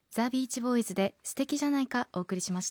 ザ・ビーチボーイズで素敵じゃないかお送りしました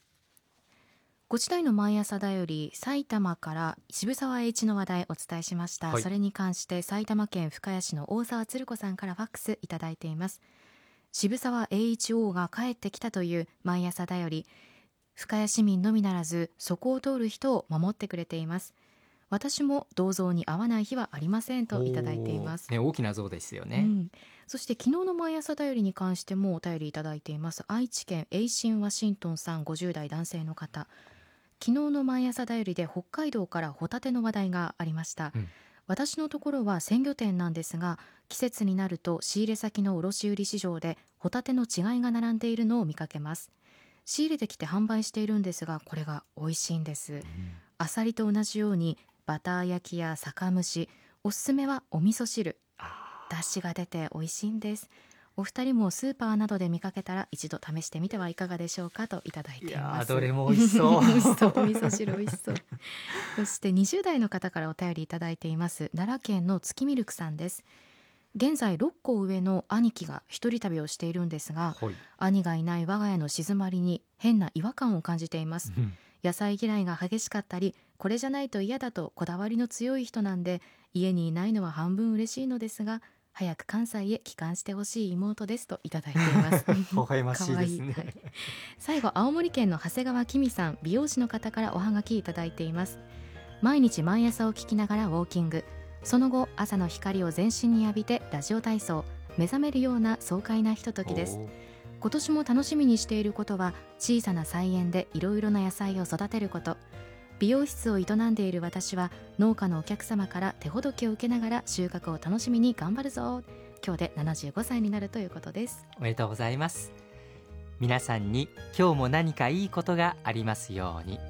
。5時台の毎朝だより埼玉から渋沢栄一の話題お伝えしました、 はい、 それに関して埼玉県深谷市の大沢つる子さんからファックスいただいています。渋沢栄一王が帰ってきたという毎朝だより、深谷市民のみならずそこを通る人を守ってくれています。私も銅像に合わない日はありませんといただいています、 大きな像ですよね。 そして昨日の毎朝だよりに関してもお便りいただいています。愛知県エイシンワシントンさん、50代男性の方。昨日の毎朝だよりで北海道からホタテの話題がありました、私のところは鮮魚店なんですが、季節になると仕入れ先の卸売市場でホタテの違いが並んでいるのを見かけます。仕入れてきて販売しているんですが、これが美味しいんです、アサリと同じようにバター焼きや酒蒸し、おすすめはお味噌汁、出汁が出て美味しいんです。お二人もスーパーなどで見かけたら一度試してみてはいかがでしょうかといただいています。 どれも美味しそう美味しそう、お味噌汁美味しそうそして20代の方からお便りいただいています。奈良県の月ミルクさんです。現在6個上の兄貴が一人旅をしているんですが、兄がいない我が家の静まりに変な違和感を感じています、野菜嫌いが激しかったり、これじゃないと嫌だとこだわりの強い人なんで、家にいないのは半分嬉しいのですが、早く関西へ帰還してほしい妹ですといただいています微笑ましいですね。 かわいい、最後、青森県の長谷川きみさん、美容師の方からおはがきいただいています。毎日毎朝を聞きながらウォーキング、その後朝の光を全身に浴びてラジオ体操、目覚めるような爽快なひとときです。今年も楽しみにしていることは、小さな菜園でいろいろな野菜を育てること。美容室を営んでいる私は、農家のお客様から手ほどきを受けながら収穫を楽しみに頑張るぞ。今日で75歳になるということです。 おめでとうございます。皆さんに今日も何かいいことがありますように。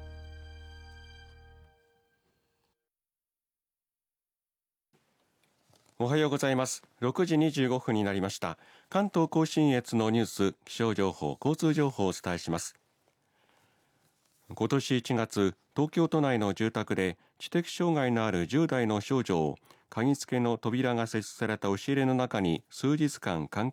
おはようございます。6時25分になりました。関東甲信越のニュース、気象情報、交通情報をお伝えします。今年1月、東京都内の住宅で知的障害のある10代の少女を鍵付けの扉が設置された押し入れの中に数日間監